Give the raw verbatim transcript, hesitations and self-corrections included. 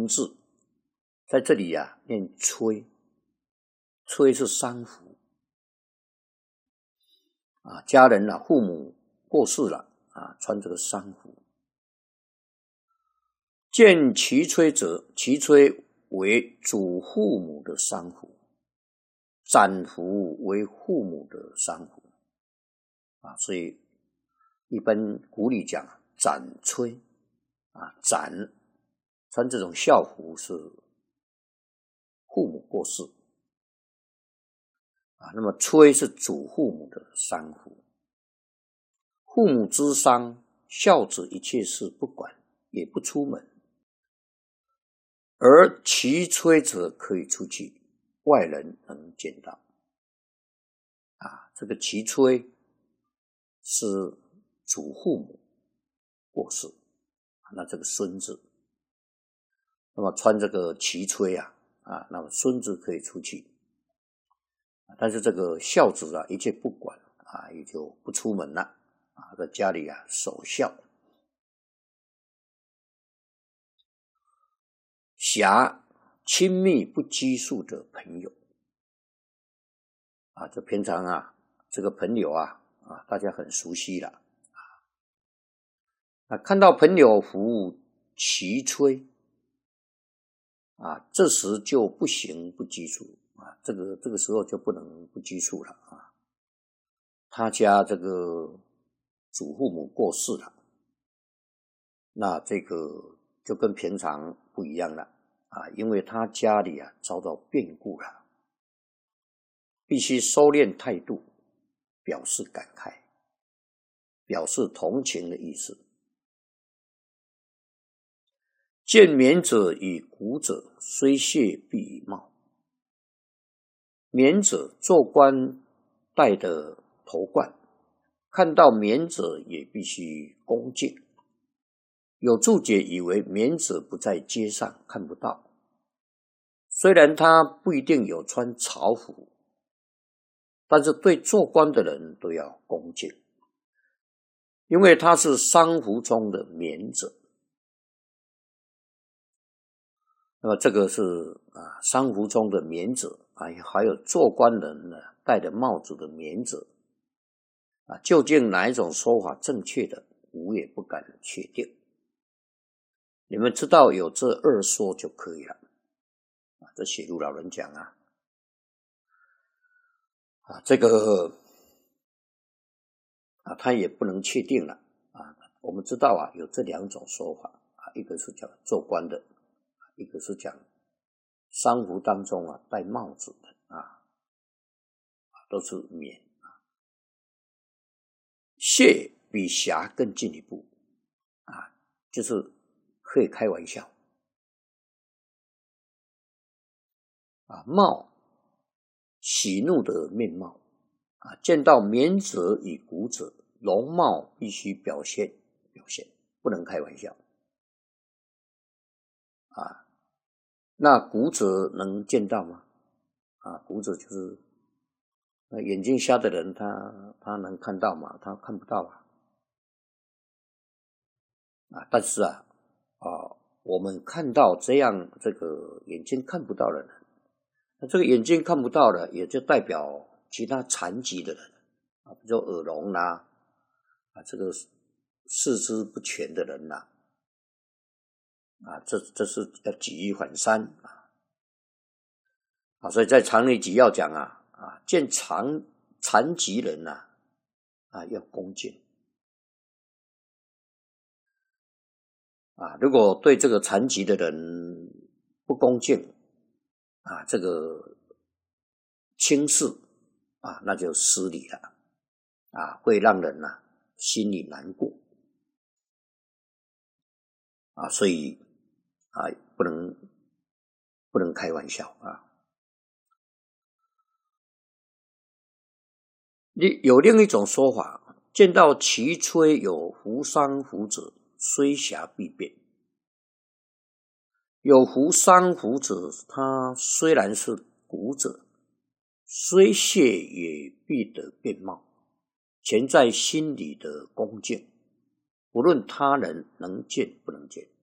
文字，在这里啊念崔，崔是丧服啊，家人啊父母过世了啊，穿这个丧服。见其崔者，其崔为祖父母的丧服，斩服为父母的丧服啊，所以一般古里讲斩崔啊，斩穿这种孝服是父母过世啊，那么崔是祖父母的丧服。父母之丧，孝子一切事不管，也不出门。而其崔者可以出去，外人能见到。啊，这个其崔是祖父母过世，那这个孙子，那么穿这个其崔啊，啊，那么孙子可以出去，但是这个孝子啊，一切不管啊，也就不出门了啊，在家里啊守孝。侠亲密不拘束的朋友啊，这平常啊，这个朋友啊啊，大家很熟悉了啊。那看到朋友服其崔啊，这时就不行不拘束啊，这个这个时候就不能不拘束了啊。他家这个祖父母过世了，那这个就跟平常不一样了啊，因为他家里啊遭到变故了，必须收敛态度，表示感慨，表示同情的意思。见免者与古者，虽谢必以貌。免者做官戴的头冠，看到免者也必须恭敬。有注解以为免者不在街上，看不到，虽然他不一定有穿朝服，但是对做官的人都要恭敬，因为他是丧服中的免者。那么这个是啊，丧服中的免者啊，还有做官人呢戴的帽子的免者啊，究竟哪一种说法正确的，吾也不敢确定。你们知道有这二说就可以了啊，这写入老人讲啊啊，这个啊他也不能确定了啊。我们知道啊，有这两种说法啊，一个是讲做官的，一个是讲丧服当中啊戴帽子的啊，都是免啊。谢比侠更进一步啊，就是可以开玩笑啊。貌，喜怒的面貌啊，见到免者与古者，容貌必须表现表现，不能开玩笑啊。那古者能见到吗？啊，古者就是那眼睛瞎的人，他他能看到吗？他看不到啊。啊，但是啊啊，我们看到这样这个眼睛看不到的人，那这个眼睛看不到的，也就代表其他残疾的人啊，比如耳聋啦啊，这个四肢不全的人啦啊，这这是要举一反三啊啊，所以在常理纪要讲啊啊，见残残疾人呐 啊, 啊要恭敬啊，如果对这个残疾的人不恭敬啊，这个轻视啊，那就失礼了啊，会让人啊心里难过啊，所以啊不能不能开玩笑啊。有另一种说法，见到其崔有服丧服者，虽瑕必变。有服丧服者，他虽然是古者，虽谢也必得变貌，全在心里的恭敬，不论他人能见不能见。